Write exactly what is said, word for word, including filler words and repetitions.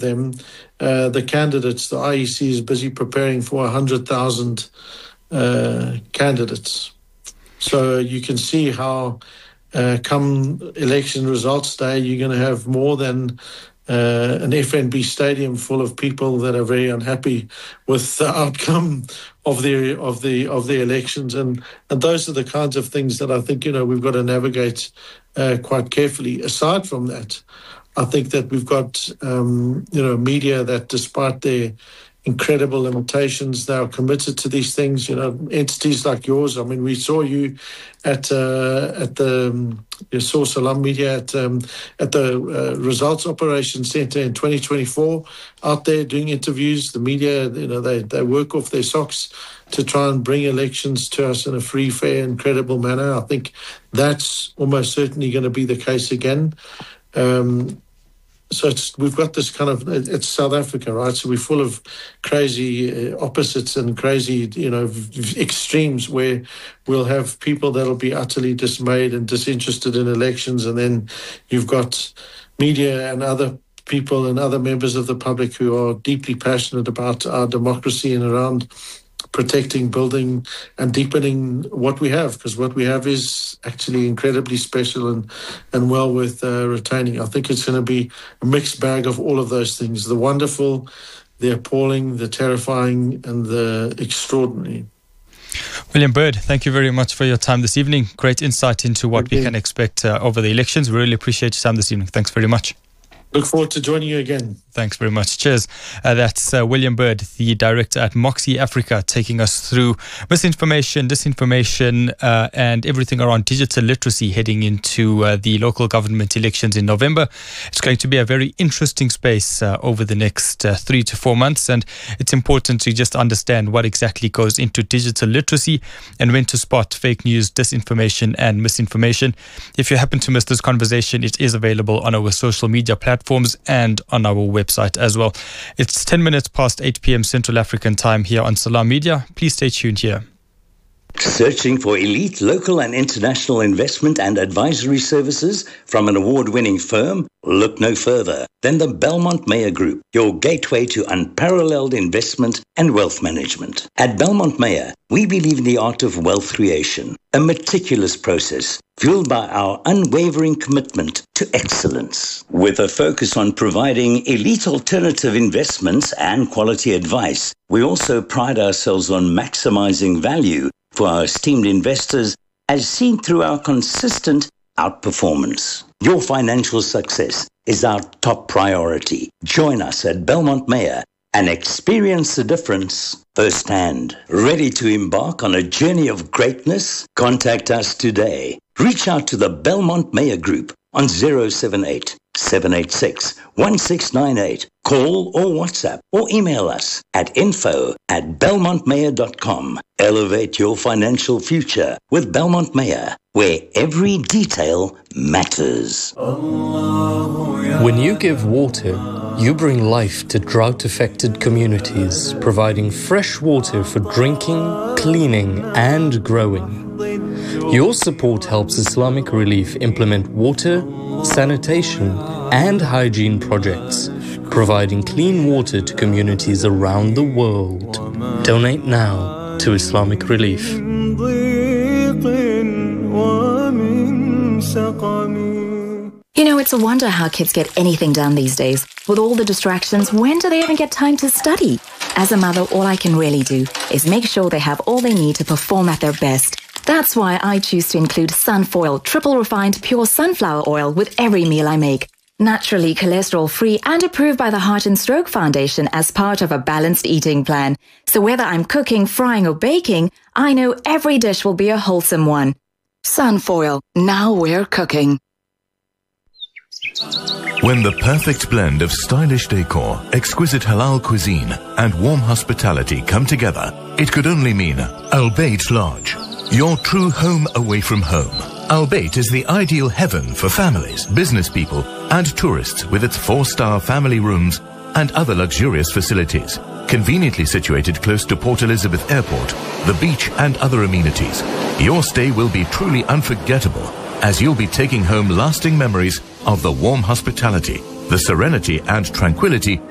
them, uh, the candidates, the I E C is busy preparing for one hundred thousand uh, candidates. So you can see how uh, come election results day, you're going to have more than uh, an F N B stadium full of people that are very unhappy with the outcome of the of the of the elections, and and those are the kinds of things that I think, you know, we've got to navigate uh, quite carefully. Aside from that, I think that we've got um, you know media that, despite their incredible limitations, they are committed to these things. You know, entities like yours. I mean, we saw you at uh, at the um, you saw Salam Media at um, at the uh, Results Operations Centre in twenty twenty-four, out there doing interviews. The media, you know, they they work off their socks to try and bring elections to us in a free, fair, and credible manner. I think that's almost certainly going to be the case again. Um, So it's, we've got this kind of, it's South Africa, right? So we're full of crazy uh, opposites and crazy, you know, v- extremes where we'll have people that'll be utterly dismayed and disinterested in elections. And then you've got media and other people and other members of the public who are deeply passionate about our democracy and around protecting, building, and deepening what we have, because what we have is actually incredibly special and, and well worth uh, retaining. I think it's going to be a mixed bag of all of those things, the wonderful, the appalling, the terrifying, and the extraordinary. William Bird, thank you very much for your time this evening. Great insight into what okay. we can expect uh, over the elections. We really appreciate your time this evening. Thanks very much. Look forward to joining you again. Thanks very much. Cheers. Uh, that's uh, William Bird, the director at Moxie Africa, taking us through misinformation, disinformation, uh, and everything around digital literacy heading into uh, the local government elections in November. It's going to be a very interesting space uh, over the next uh, three to four months. And it's important to just understand what exactly goes into digital literacy and when to spot fake news, disinformation, and misinformation. If you happen to miss this conversation, it is available on our social media platforms and on our website. website as well. It's ten minutes past eight p.m. Central African time here on Salam Media. Please stay tuned here. Searching for elite local and international investment and advisory services from an award-winning firm? Look no further than the Belmont Meyer Group, your gateway to unparalleled investment and wealth management. At Belmont Meyer, we believe in the art of wealth creation, a meticulous process fueled by our unwavering commitment to excellence. With a focus on providing elite alternative investments and quality advice, we also pride ourselves on maximizing value for our esteemed investors, as seen through our consistent outperformance. Your financial success is our top priority. Join us at Belmont Meyer and experience the difference firsthand. Ready to embark on a journey of greatness? Contact us today. Reach out to the Belmont Meyer Group on zero seven eight, seven eight six, one six nine eight. Call or WhatsApp or email us at info at belmont mayer dot com. Elevate your financial future with Belmont Meyer, where every detail matters. When you give water, you bring life to drought-affected communities, providing fresh water for drinking, cleaning, and growing. Your support helps Islamic Relief implement water, sanitation, and hygiene projects, providing clean water to communities around the world. Donate now to Islamic Relief. You know, it's a wonder how kids get anything done these days. With all the distractions, when do they even get time to study? As a mother, all I can really do is make sure they have all they need to perform at their best. That's why I choose to include Sunfoil, triple refined pure sunflower oil with every meal I make. Naturally cholesterol-free and approved by the Heart and Stroke Foundation as part of a balanced eating plan. So whether I'm cooking, frying or baking, I know every dish will be a wholesome one. Sunfoil, now we're cooking. When the perfect blend of stylish decor, exquisite halal cuisine and warm hospitality come together, it could only mean Al Bayt Lodge, your true home away from home. Al Bayt is the ideal heaven for families, business people and tourists with its four-star family rooms and other luxurious facilities. Conveniently situated close to Port Elizabeth Airport, the beach and other amenities, your stay will be truly unforgettable as you'll be taking home lasting memories of the warm hospitality, the serenity and tranquility